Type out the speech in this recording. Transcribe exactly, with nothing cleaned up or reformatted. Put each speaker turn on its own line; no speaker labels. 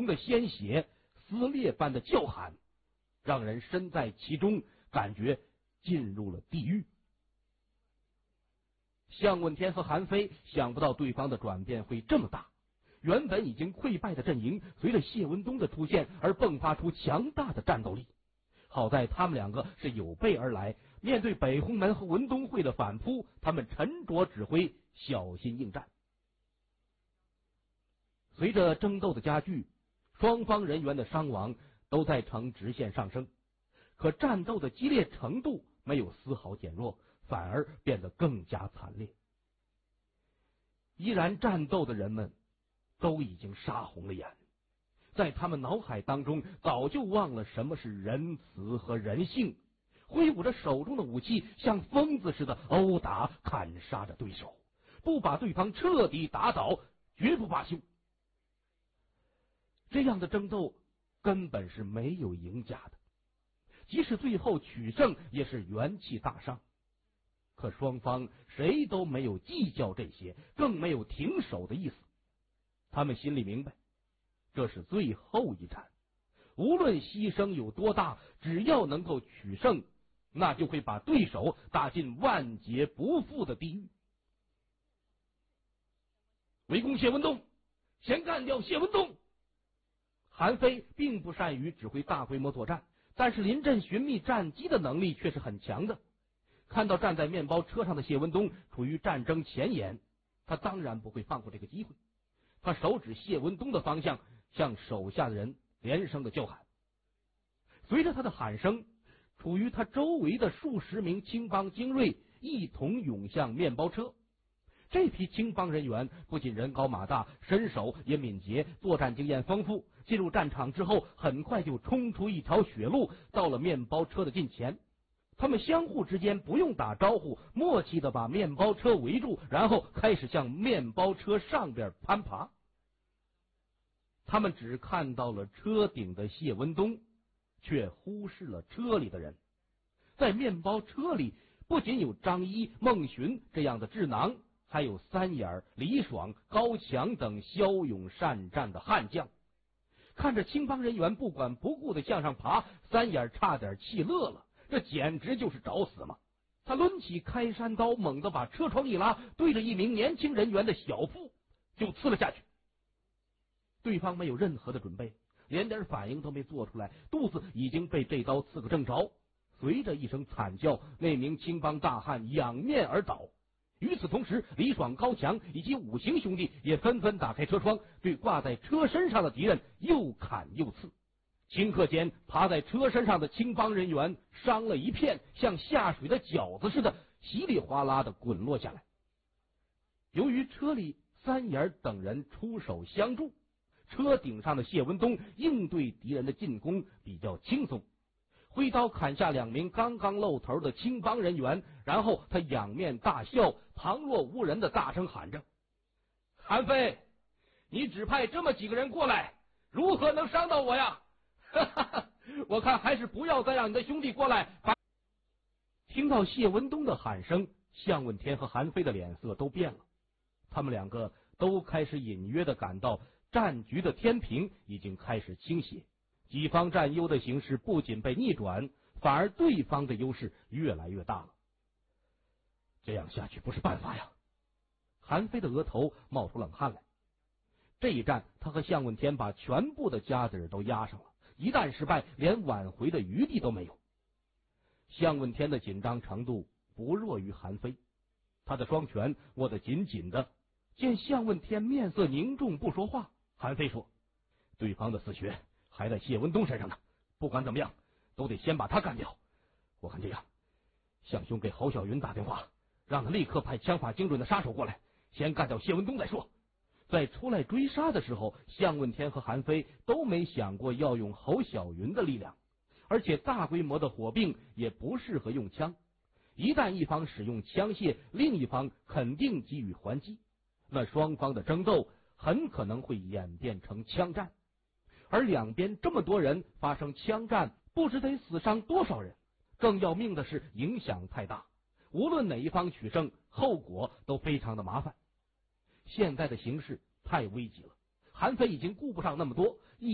的鲜血撕裂般的叫喊，让人身在其中，感觉进入了地狱。向问天和韩非想不到对方的转变会这么大，原本已经溃败的阵营随着谢文东的出现而迸发出强大的战斗力。好在他们两个是有备而来，面对北红门和文东会的反扑，他们沉着指挥，小心应战。随着争斗的加剧，双方人员的伤亡都在呈直线上升，可战斗的激烈程度没有丝毫减弱，反而变得更加惨烈。依然战斗的人们都已经杀红了眼，在他们脑海当中早就忘了什么是仁慈和人性，挥舞着手中的武器，像疯子似的殴打砍杀着对手，不把对方彻底打倒绝不罢休。这样的争斗根本是没有赢家的，即使最后取胜也是元气大伤。可双方谁都没有计较这些，更没有停手的意思。他们心里明白，这是最后一战，无论牺牲有多大，只要能够取胜，那就会把对手打进万劫不复的地狱。围攻谢文东，先干掉谢文东。韩非并不善于指挥大规模作战，但是临阵寻觅战机的能力却是很强的。看到站在面包车上的谢文东处于战争前沿，他当然不会放过这个机会。他手指谢文东的方向，向手下的人连声的叫喊。随着他的喊声，处于他周围的数十名青帮精锐一同涌向面包车。这批青帮人员不仅人高马大，身手也敏捷，作战经验丰富。进入战场之后，很快就冲出一条血路，到了面包车的近前。他们相互之间不用打招呼，默契的把面包车围住，然后开始向面包车上边攀爬。他们只看到了车顶的谢文东，却忽视了车里的人。在面包车里不仅有张一、孟寻这样的智囊，还有三眼、李爽、高强等骁勇善战的悍将。看着青帮人员不管不顾的向上爬，三眼差点气乐了，这简直就是找死嘛！他抡起开山刀，猛地把车窗一拉，对着一名年轻人员的小腹就刺了下去。对方没有任何的准备，连点反应都没做出来，肚子已经被这刀刺个正着。随着一声惨叫，那名青帮大汉仰面而倒。与此同时，李爽、高强以及五行兄弟也纷纷打开车窗，对挂在车身上的敌人又砍又刺。顷刻间，爬在车身上的青帮人员伤了一片，像下水的饺子似的稀里哗啦的滚落下来。由于车里三眼等人出手相助，车顶上的谢文东应对敌人的进攻比较轻松，挥刀砍下两名刚刚露头的青帮人员，然后他仰面大笑，旁若无人的大声喊着：韩非，你只派这么几个人过来，如何能伤到我呀？哈哈哈，我看还是不要再让你的兄弟过来。把听到谢文东的喊声，向问天和韩非的脸色都变了，他们两个都开始隐约的感到战局的天平已经开始倾斜，己方占优的形势不仅被逆转，反而对方的优势越来越大了。这样下去不是办法呀！韩非的额头冒出冷汗来。这一战，他和向问天把全部的家底都压上了，一旦失败，连挽回的余地都没有。向问天的紧张程度不弱于韩非，他的双拳握得紧紧的。见向问天面色凝重不说话，韩非说：对方的死穴还在谢文东身上呢，不管怎么样都得先把他干掉。我看这样，向兄给侯小云打电话，让他立刻派枪法精准的杀手过来，先干掉谢文东再说。在出来追杀的时候，向问天和韩非都没想过要用侯小云的力量，而且大规模的火并也不适合用枪，一旦一方使用枪械，另一方肯定给予还击，那双方的争斗很可能会演变成枪战，而两边这么多人发生枪战，不知得死伤多少人。更要命的是影响太大，无论哪一方取胜，后果都非常的麻烦。现在的形势太危急了，韩非已经顾不上那么多，